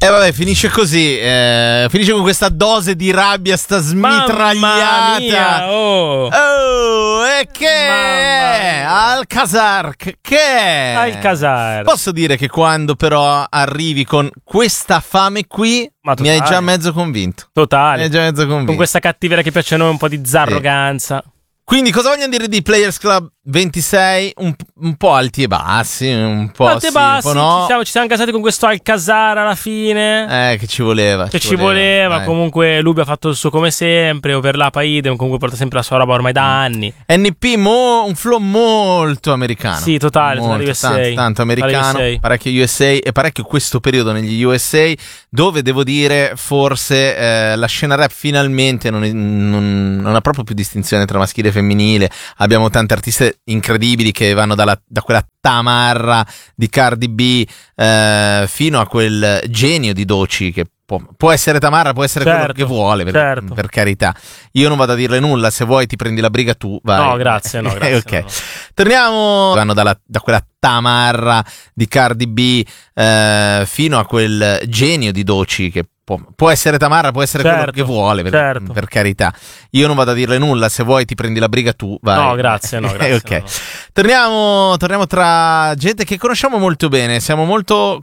E vabbè, finisce così, finisce con questa dose di rabbia, sta smitragliata. Mamma mia, oh. E che è? Alcazar, che è? Alcazar. Posso dire che quando però arrivi con questa fame qui, mi hai già mezzo convinto. Totale. Mi hai già mezzo convinto. Con questa cattiveria che piace a noi, un po' di zarroganza. Quindi cosa vogliono dire di Players Club 26? Un po' alti e bassi, un po' alti e bassi, un po' no. ci siamo casati con questo Alcazar alla fine. Che ci voleva. Ci voleva. Comunque Lubi ha fatto il suo come sempre. Overlap idem, comunque porta sempre la sua roba ormai da anni. NP, un flow molto americano. Sì, totale, molto, USA. Tanto americano, USA. parecchio USA e parecchio questo periodo negli USA, dove devo dire forse la scena rap finalmente non ha proprio più distinzione tra maschile e femminile. Abbiamo tante artiste incredibili che vanno da quella tamarra di Cardi B fino a quel genio di Doci che può essere tamarra, può essere quello che vuole, per carità. Io non vado a dirle nulla, se vuoi ti prendi la briga tu, vai. No, grazie. Ok. No. Torniamo, vanno da quella tamarra di Cardi B fino a quel genio di Doci che può essere tamarra, può essere quello che vuole, per carità. Io non vado a dirle nulla, se vuoi ti prendi la briga tu, vai. No, grazie. Ok. Torniamo tra gente che conosciamo molto bene, siamo molto